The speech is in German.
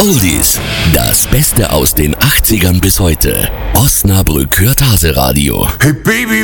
Oldies, das Beste aus den 80ern bis heute. Osnabrück hört Hase Radio. Hey Baby,